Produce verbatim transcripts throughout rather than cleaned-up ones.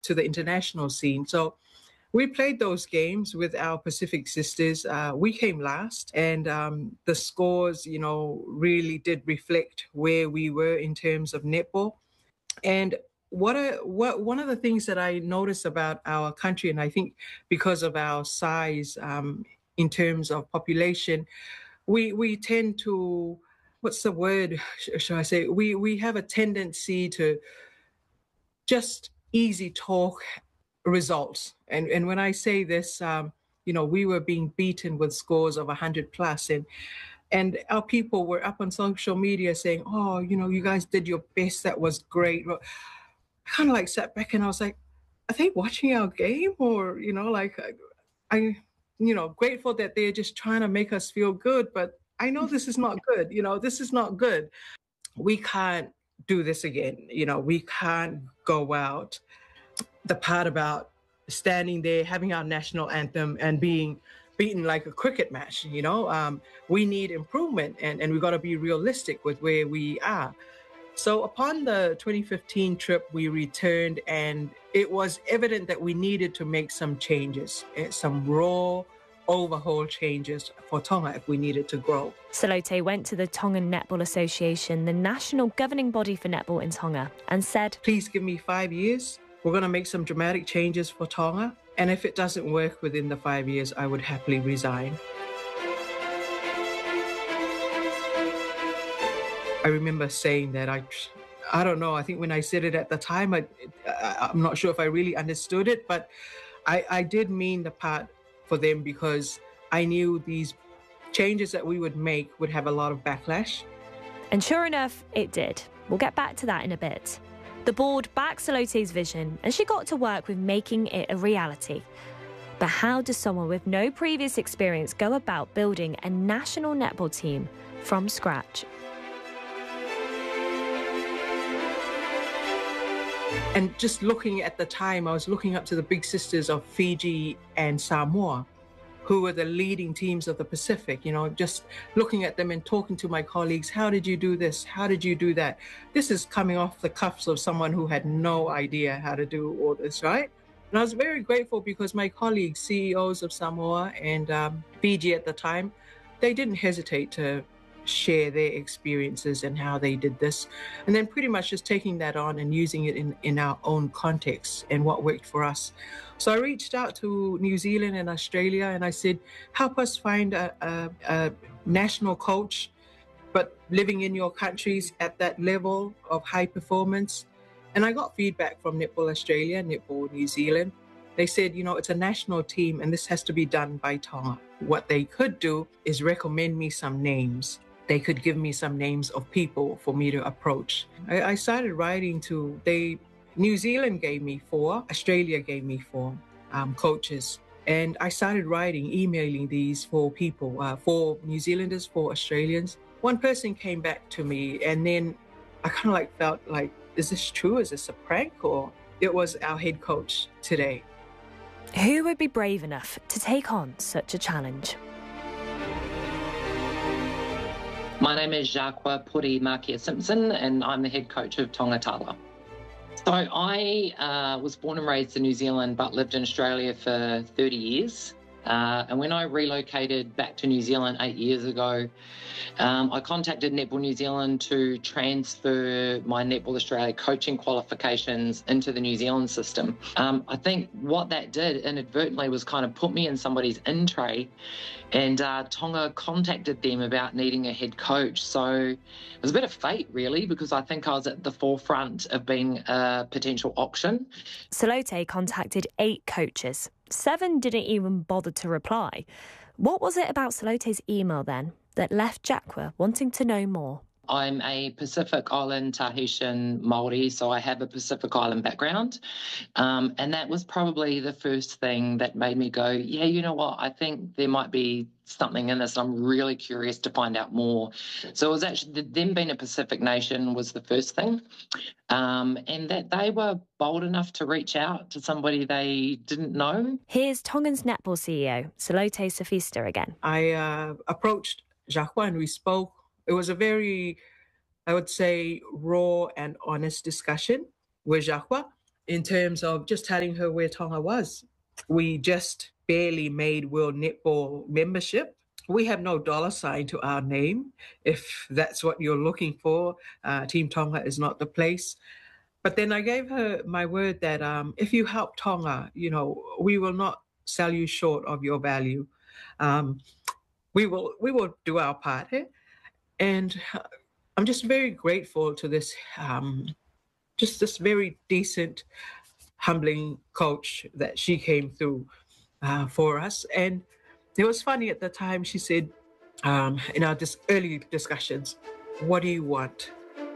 to the international scene. So we played those games with our Pacific sisters. Uh, we came last, and um, the scores, you know, really did reflect where we were in terms of netball. And what a, what one of the things that I notice about our country, and I think because of our size um, in terms of population, we we tend to, what's the word? Should I say? We we have a tendency to just easy talk results. And and when I say this, um, you know, we were being beaten with scores of one hundred plus, and and our people were up on social media saying, "Oh, you know, you guys did your best. That was great." Well, I kind of like sat back and I was like, "Are they watching our game, or you know, like I, I, you know, grateful that they're just trying to make us feel good, but I know this is not good. You know, this is not good. We can't do this again. You know, we can't go out." The part about standing there, having our national anthem and being beaten like a cricket match, you know, um, we need improvement, and, and we've got to be realistic with where we are. So upon the twenty fifteen trip, we returned, and it was evident that we needed to make some changes, some raw overhaul changes for Tonga if we needed to grow. Salote went to the Tongan Netball Association, the national governing body for netball in Tonga, and said, "Please give me five years. We're going to make some dramatic changes for Tonga. And if it doesn't work within the five years, I would happily resign." I remember saying that. I, I don't know. I think when I said it at the time, I, I, I'm not sure if I really understood it, but I, I did mean the part for them because I knew these changes that we would make would have a lot of backlash. And sure enough, it did. We'll get back to that in a bit. The board backed Salote's vision, and she got to work with making it a reality. But how does someone with no previous experience go about building a national netball team from scratch? And just looking at the time, I was looking up to the big sisters of Fiji and Samoa, who were the leading teams of the Pacific, you know, just looking at them and talking to my colleagues, how did you do this? How did you do that? This is coming off the cuffs of someone who had no idea how to do all this, right? And I was very grateful because my colleagues, C E Os of Samoa and um, Fiji at the time, they didn't hesitate to share their experiences and how they did this. And then pretty much just taking that on and using it in, in our own context and what worked for us. So I reached out to New Zealand and Australia and I said, help us find a, a, a national coach, but living in your countries at that level of high performance. And I got feedback from Netball Australia, Netball New Zealand. They said, you know, it's a national team and this has to be done by Tonga. What they could do is recommend me some names. They could give me some names of people for me to approach. I, I started writing to, they, New Zealand gave me four, Australia gave me four um, coaches. And I started writing, emailing these four people, uh, four New Zealanders, four Australians. One person came back to me and then I kind of like felt like, is this true? Is this a prank? Or it was our head coach today. Who would be brave enough to take on such a challenge? My name is Jacques Puri Markia Simpson and I'm the head coach of Tonga Tala. So I uh, was born and raised in New Zealand but lived in Australia for thirty years. Uh, and when I relocated back to New Zealand eight years ago, um, I contacted Netball New Zealand to transfer my Netball Australia coaching qualifications into the New Zealand system. Um, I think what that did inadvertently was kind of put me in somebody's in-tray, and uh, Tonga contacted them about needing a head coach. So it was a bit of fate, really, because I think I was at the forefront of being a potential option. Salote contacted eight coaches. Seven didn't even bother to reply. What was it about Salote's email then that left Jacques wanting to know more? I'm a Pacific Island Tahitian Māori, so I have a Pacific Island background. Um, and that was probably the first thing that made me go, yeah, you know what, I think there might be something in this. I'm really curious to find out more. So it was actually, them being a Pacific nation was the first thing. Um, and that they were bold enough to reach out to somebody they didn't know. Here's Tongan's netball C E O, Salote Safista again. I uh, approached Jacques and we spoke. It was a very, I would say, raw and honest discussion with Jacques. in terms of just telling her where Tonga was. We just barely made World Netball membership. We have no dollar sign to our name, if that's what you're looking for. Uh, Team Tonga is not the place. But then I gave her my word that um, if you help Tonga, you know, we will not sell you short of your value. Um, we will we will do our part. Eh? And I'm just very grateful to this, um, just this very decent, humbling coach that she came through uh, for us. And it was funny at the time. She said, um, in our dis- early discussions, "What do you want?"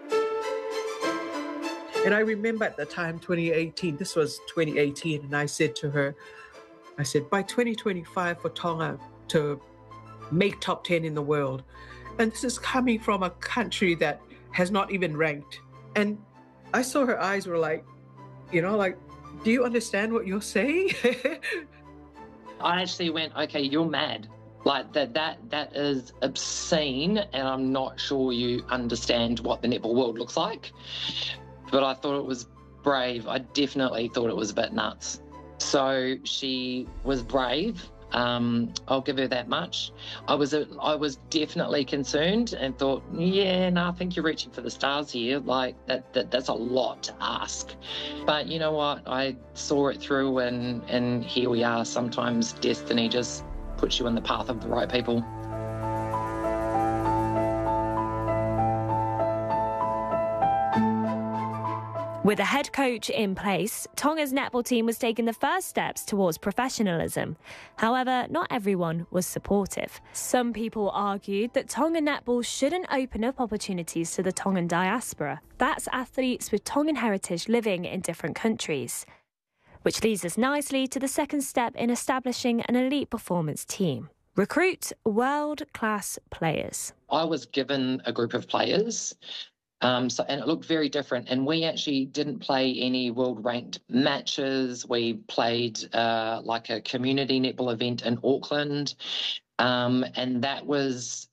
And I remember at the time, twenty eighteen, this was twenty eighteen, and I said to her, I said, by twenty twenty-five for Tonga to make top ten in the world. And this is coming from a country that has not even ranked. And I saw her eyes were like, you know, like, do you understand what you're saying? I actually went, okay, you're mad. Like that, that, that is obscene, and I'm not sure you understand what the netball world looks like. But I thought it was brave. I definitely thought it was a bit nuts. So she was brave. Um, I'll give her that much. I was a, I was definitely concerned and thought, yeah, no, I think you're reaching for the stars here. Like that, that that's a lot to ask. But you know what? I saw it through, and and here we are. Sometimes destiny just puts you in the path of the right people. With a head coach in place, Tonga's netball team was taking the first steps towards professionalism. However, not everyone was supportive. Some people argued that Tonga netball shouldn't open up opportunities to the Tongan diaspora. That's athletes with Tongan heritage living in different countries. Which leads us nicely to the second step in establishing an elite performance team. Recruit world-class players. I was given a group of players. Um, so, and it looked very different. And we actually didn't play any world-ranked matches. We played uh, like a community netball event in Auckland, um, and that was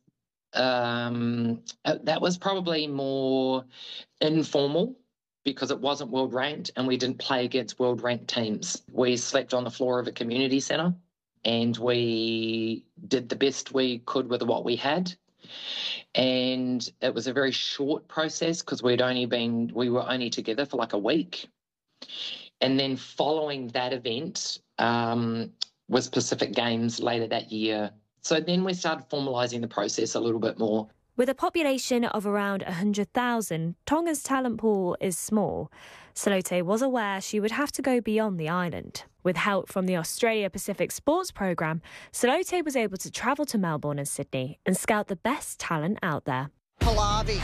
um, that was probably more informal because it wasn't world-ranked, and we didn't play against world-ranked teams. We slept on the floor of a community centre, and we did the best we could with what we had. And it was a very short process because we'd only been, we were only together for like a week. And then following that event um, was Pacific Games later that year. So then we started formalising the process a little bit more. With a population of around one hundred thousand, Tonga's talent pool is small. Salote was aware she would have to go beyond the island. With help from the Australia Pacific Sports Programme, Salote was able to travel to Melbourne and Sydney and scout the best talent out there. Pallavi.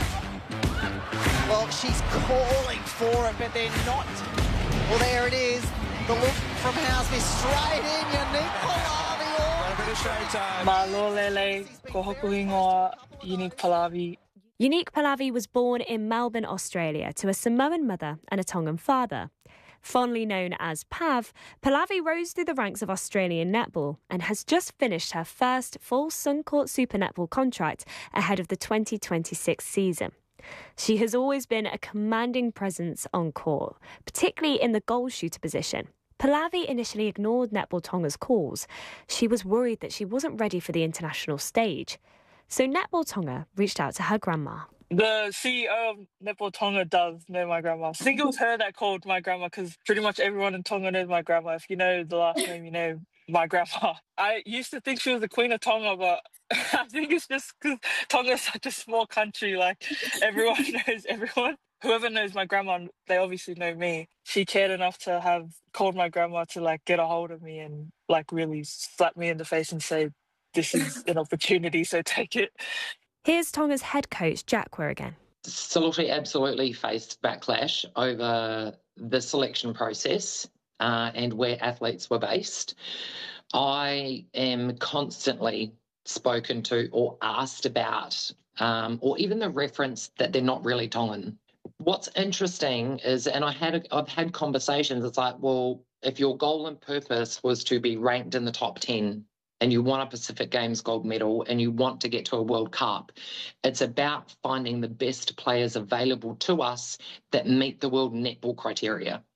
Well, she's calling for it, but they're not. Well, there it is. The look from Housby straight in. Unique Pallavi. Oh, a bit of showtime. Malolele, kohoku ingoa, Unique Pallavi. Unique Pallavi was born in Melbourne, Australia, to a Samoan mother and a Tongan father. Fondly known as Pav, Pallavi rose through the ranks of Australian netball and has just finished her first full Suncorp Super Netball contract ahead of the twenty twenty-six season. She has always been a commanding presence on court, particularly in the goal shooter position. Pallavi initially ignored Netball Tonga's calls. She was worried that she wasn't ready for the international stage. So Netball Tonga reached out to her grandma. The C E O of Netball Tonga does know my grandma. I think it was her that called my grandma because pretty much everyone in Tonga knows my grandma. If you know the last name, you know my grandma. I used to think she was the Queen of Tonga, but I think it's just because Tonga is such a small country. Like, everyone knows everyone. Whoever knows my grandma, they obviously know me. She cared enough to have called my grandma to, like, get a hold of me and, like, really slap me in the face and say, this is an opportunity, so take it. Here's Tonga's head coach, Jacqua, again. Salote absolutely faced backlash over the selection process uh, and where athletes were based. I am constantly spoken to or asked about, um, or even the reference that they're not really Tongan. What's interesting is, and I had, I've had conversations, it's like, well, if your goal and purpose was to be ranked in the top ten, and you want a Pacific Games gold medal and you want to get to a World Cup, it's about finding the best players available to us that meet the world netball criteria.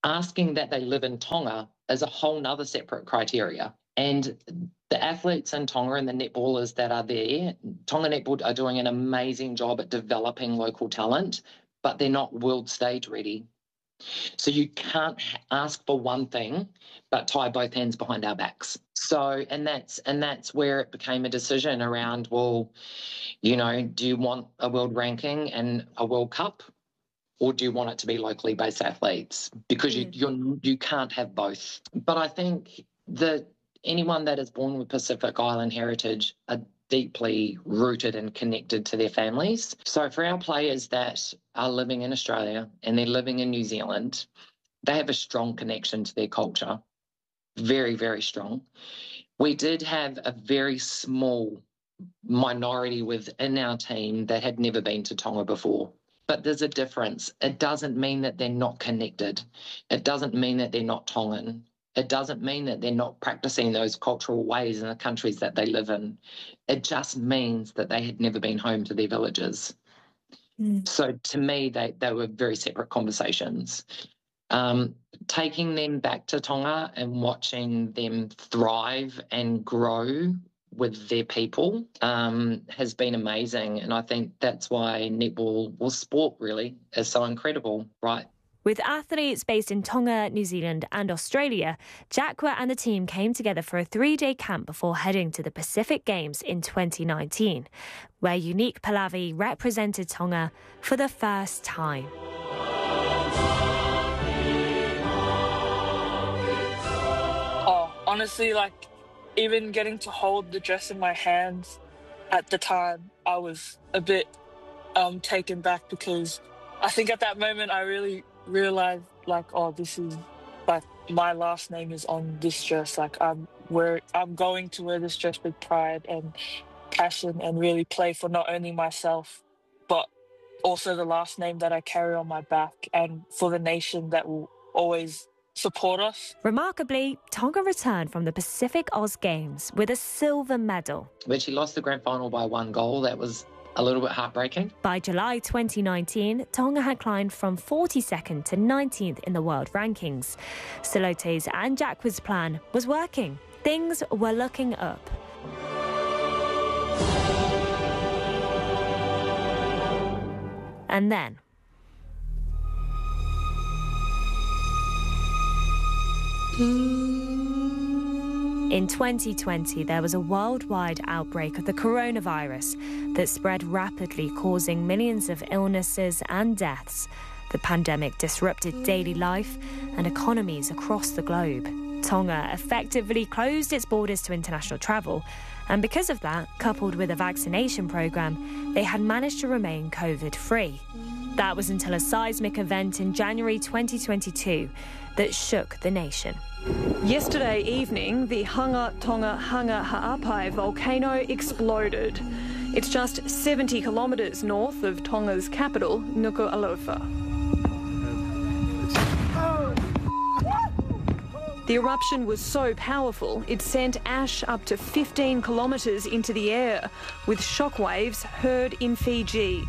asking that they live in Tonga is a whole nother separate criteria. And the athletes in Tonga and the netballers that are there, Tonga Netball are doing an amazing job at developing local talent, but they're not world stage ready. So you can't ask for one thing, but tie both hands behind our backs. So, and that's and that's where it became a decision around, well, you know, do you want a world ranking and a World Cup, or do you want it to be locally based athletes? Because you you you can't have both. But I think that anyone that is born with Pacific Island heritage are deeply rooted and connected to their families. So for our players that are living in Australia and they're living in New Zealand, they have a strong connection to their culture. Very, very strong. We did have a very small minority within our team that had never been to Tonga before. But there's a difference. It doesn't mean that they're not connected. It doesn't mean that they're not Tongan. It doesn't mean that they're not practicing those cultural ways in the countries that they live in. It just means that they had never been home to their villages. Mm. So to me, they, they were very separate conversations. Um, taking them back to Tonga and watching them thrive and grow with their people um, has been amazing. And I think that's why netball, or sport really, is so incredible, right? With athletes based in Tonga, New Zealand and Australia, Jakwa and the team came together for a three-day camp before heading to the Pacific Games in twenty nineteen, where Unique Palavi represented Tonga for the first time. Oh, honestly, like, even getting to hold the dress in my hands at the time, I was a bit um, taken back, because I think at that moment I really realized, like, oh, this is, like, my last name is on this dress. Like, I'm wear, I'm going to wear this dress with pride and passion and really play for not only myself, but also the last name that I carry on my back, and for the nation that will always support us. Remarkably, Tonga returned from the Pacific Oz Games with a silver medal. When she lost the grand final by one goal, that was a little bit heartbreaking. By July twenty nineteen, Tonga had climbed from forty-second to nineteenth in the world rankings. Silote's and Jakwa's plan was working. Things were looking up. And then... in twenty twenty, there was a worldwide outbreak of the coronavirus that spread rapidly, causing millions of illnesses and deaths. The pandemic disrupted daily life and economies across the globe. Tonga effectively closed its borders to international travel, and because of that, coupled with a vaccination program, they had managed to remain COVID-free. That was until a seismic event in January twenty twenty-two that shook the nation. Yesterday evening, the Hunga Tonga Hunga Ha'apai volcano exploded. It's just seventy kilometres north of Tonga's capital, Nuku'alofa. The eruption was so powerful, it sent ash up to fifteen kilometres into the air, with shockwaves heard in Fiji.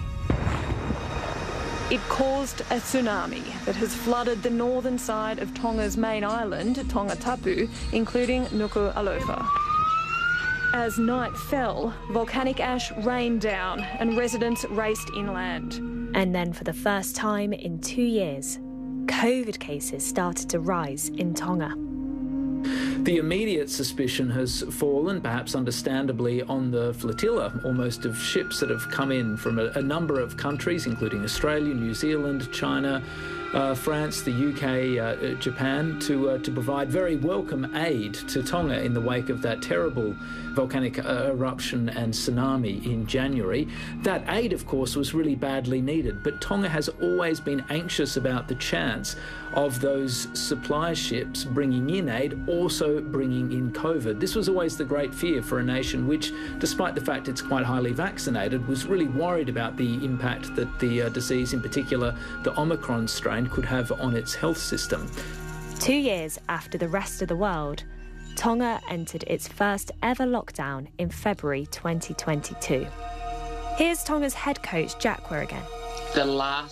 It caused a tsunami that has flooded the northern side of Tonga's main island, Tongatapu, including Nuku'alofa. As night fell, volcanic ash rained down and residents raced inland. And then for the first time in two years, COVID cases started to rise in Tonga. The immediate suspicion has fallen, perhaps understandably, on the flotilla, almost, of ships that have come in from a, a number of countries, including Australia, New Zealand, China, uh, France, the U K, uh, Japan, to uh, to provide very welcome aid to Tonga in the wake of that terrible volcanic uh, eruption and tsunami in January. That aid, of course, was really badly needed, but Tonga has always been anxious about the chance of those supply ships bringing in aid, also bringing in COVID. This was always the great fear for a nation which, despite the fact it's quite highly vaccinated, was really worried about the impact that the uh, disease, in particular the Omicron strain, could have on its health system. Two years after the rest of the world, Tonga entered its first ever lockdown in February twenty twenty-two. Here's Tonga's head coach, Jakwa, again. The last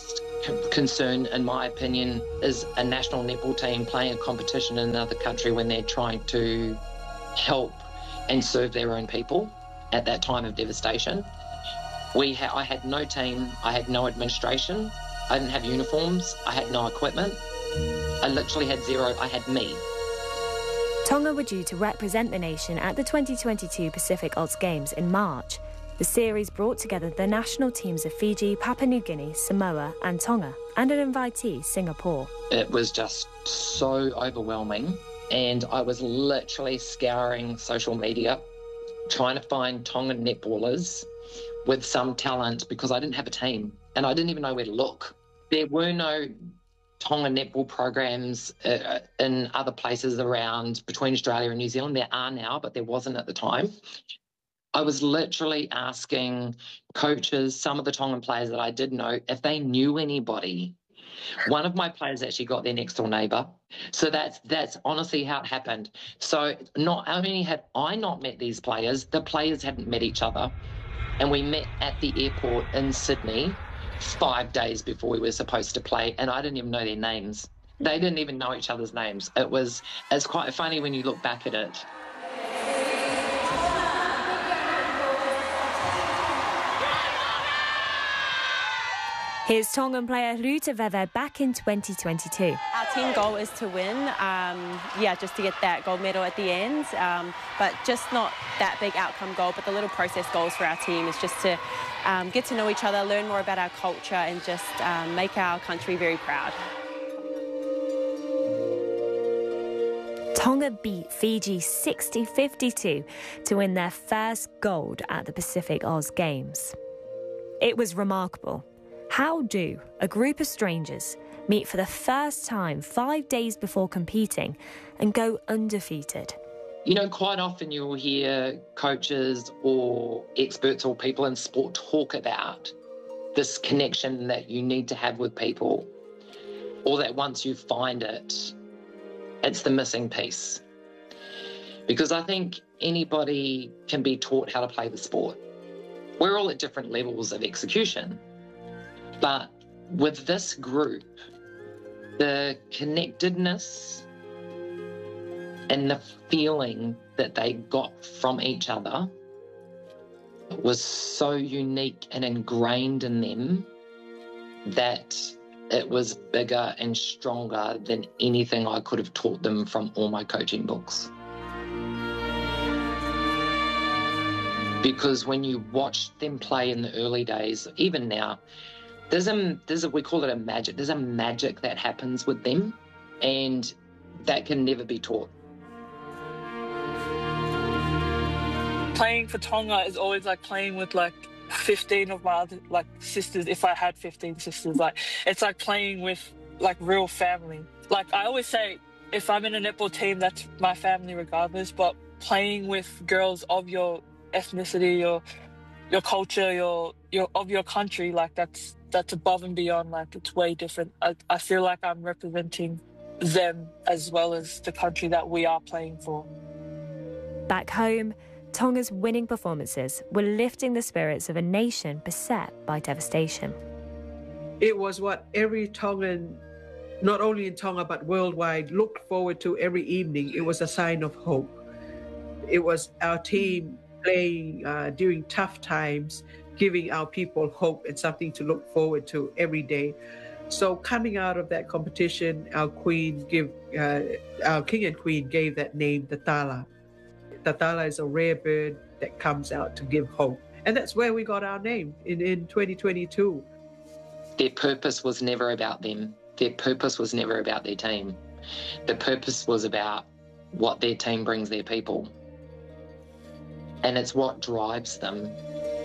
concern, in my opinion, is a national netball team playing a competition in another country when they're trying to help and serve their own people at that time of devastation. We ha- I had no team, I had no administration, I didn't have uniforms, I had no equipment. I literally had zero, I had me. Tonga were due to represent the nation at the twenty twenty-two Pacific Oz Games in March. The series brought together the national teams of Fiji, Papua New Guinea, Samoa and Tonga, and an invitee, Singapore. It was just so overwhelming, and I was literally scouring social media, trying to find Tongan netballers with some talent because I didn't have a team, and I didn't even know where to look. There were no Tongan netball programs uh, in other places around between Australia and New Zealand. There are now, but there wasn't at the time. I was literally asking coaches, some of the Tongan players that I did know, if they knew anybody. One of my players actually got their next door neighbour. So that's that's honestly how it happened. So not only had I not met these players, the players hadn't met each other. And we met at the airport in Sydney five days before we were supposed to play, and I didn't even know their names. They didn't even know each other's names. It was it's quite funny when you look back at it. Here's Tongan player Ruta Veve back in twenty twenty-two. Our team goal is to win, um, yeah, just to get that gold medal at the end, um, but just not that big outcome goal, but the little process goals for our team is just to um, get to know each other, learn more about our culture and just um, make our country very proud. Tonga beat Fiji sixty fifty-two to win their first gold at the Pacific Oz Games. It was remarkable. How do a group of strangers meet for the first time five days before competing and go undefeated? You know, quite often you will hear coaches or experts or people in sport talk about this connection that you need to have with people, or that once you find it, it's the missing piece. Because I think anybody can be taught how to play the sport. We're all at different levels of execution. But with this group, the connectedness and the feeling that they got from each other was so unique and ingrained in them that it was bigger and stronger than anything I could have taught them from all my coaching books. Because when you watch them play in the early days, even now, There's a, there's a, we call it a magic. There's a magic that happens with them, and that can never be taught. Playing for Tonga is always like playing with like fifteen of my other like sisters. If I had fifteen sisters, like it's like playing with like real family. Like I always say, if I'm in a netball team, that's my family regardless. But playing with girls of your ethnicity, your your culture, your your of your country, like that's. that's above and beyond, like it's way different. I, I feel like I'm representing them as well as the country that we are playing for. Back home, Tonga's winning performances were lifting the spirits of a nation beset by devastation. It was what every Tongan, not only in Tonga but worldwide, looked forward to every evening. It was a sign of hope. It was our team playing uh, during tough times, giving our people hope and something to look forward to every day. So coming out of that competition, our queen give, uh, our king and queen gave that name, the Tala. The Tala is a rare bird that comes out to give hope. And that's where we got our name in, in twenty twenty-two. Their purpose was never about them. Their purpose was never about their team. The purpose was about what their team brings their people. And it's what drives them.